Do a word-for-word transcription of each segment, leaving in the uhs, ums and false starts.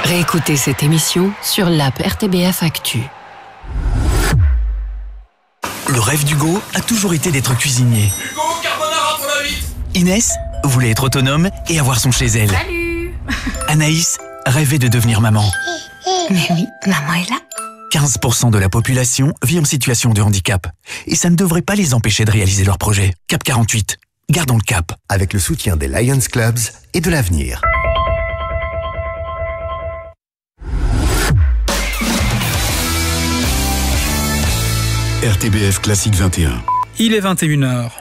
Réécoutez cette émission sur l'app R T B F Actu. Le rêve d'Hugo a toujours été d'être cuisinier. Hugo, carbonara pour la vite. Inès voulait être autonome et avoir son chez elle. Salut. Anaïs rêvait de devenir maman. Mais oui, maman est là. quinze pour cent de la population vit en situation de handicap. Et ça ne devrait pas les empêcher de réaliser leurs projets. Cap quarante-huit. Gardons le cap. Avec le soutien des Lions Clubs et de l'avenir. R T B F Classique vingt et un. Il est vingt et une heures.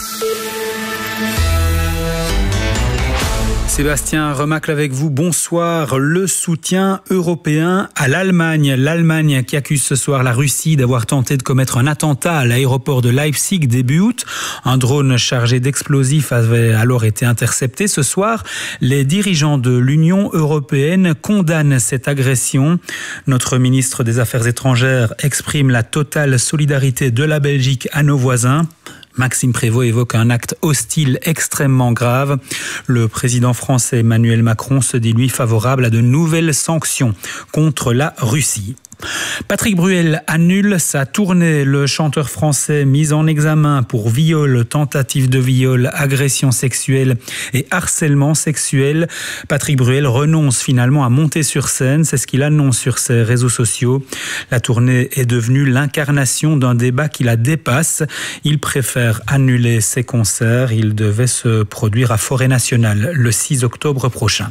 Sébastien Remacle avec vous, bonsoir. Le soutien européen à l'Allemagne. L'Allemagne qui accuse ce soir la Russie d'avoir tenté de commettre un attentat à l'aéroport de Leipzig début août. Un drone chargé d'explosifs avait alors été intercepté. Ce soir, les dirigeants de l'Union européenne condamnent cette agression. Notre ministre des Affaires étrangères exprime la totale solidarité de la Belgique à nos voisins. Maxime Prévost évoque un acte hostile extrêmement grave. Le président français Emmanuel Macron se dit lui favorable à de nouvelles sanctions contre la Russie. Patrick Bruel annule sa tournée. Le chanteur français mis en examen pour viol, tentative de viol, agression sexuelle et harcèlement sexuel. Patrick Bruel renonce finalement à monter sur scène. C'est ce qu'il annonce sur ses réseaux sociaux. La tournée est devenue l'incarnation d'un débat qui la dépasse. Il préfère annuler ses concerts. Il devait se produire à Forêt Nationale le six octobre prochain.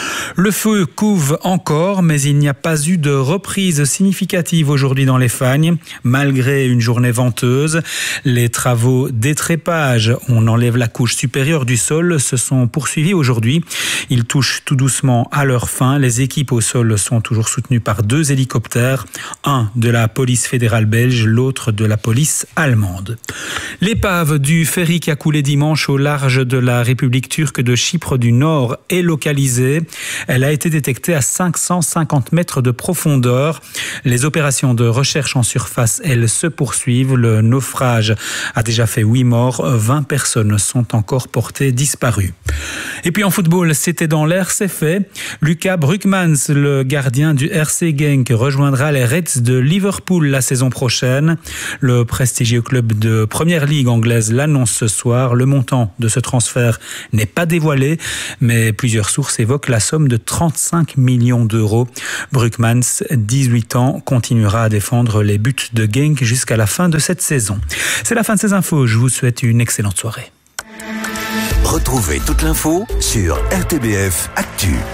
Le feu couve encore, mais il n'y a pas eu de reprise significative aujourd'hui dans les Fagnes. Malgré une journée venteuse, les travaux d'étrépage, on enlève la couche supérieure du sol, se sont poursuivis aujourd'hui. Ils touchent tout doucement à leur fin. Les équipes au sol sont toujours soutenues par deux hélicoptères, un de la police fédérale belge, l'autre de la police allemande. L'épave du ferry qui a coulé dimanche au large de la République turque de Chypre du Nord est localisée. Elle a été détectée à cinq cent cinquante mètres de profondeur. Les opérations de recherche en surface, elles, se poursuivent. Le naufrage a déjà fait huit morts. vingt personnes sont encore portées disparues. Et puis en football, c'était dans l'air, c'est fait. Lucas Brugmans, le gardien du R C Genk, rejoindra les Reds de Liverpool la saison prochaine. Le prestigieux club de première ligue anglaise l'annonce ce soir. Le montant de ce transfert n'est pas dévoilé, mais plusieurs sources évoquent la somme de trente-cinq millions d'euros. Brugmans, dix-huit ans, continuera à défendre les buts de Genk jusqu'à la fin de cette saison. C'est la fin de ces infos. Je vous souhaite une excellente soirée. Retrouvez toute l'info sur R T B F Actu.